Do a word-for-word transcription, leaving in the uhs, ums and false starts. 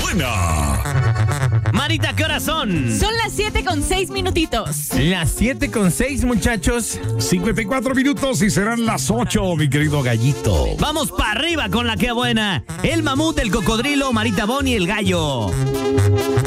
buena! Marita, ¿qué horas son? Son las siete con seis minutitos. Las siete con seis, muchachos. cincuenta y cuatro minutos y serán las ocho, mi querido gallito. Vamos para arriba con la que buena. El mamut, el cocodrilo, Marita Boni y el gallo.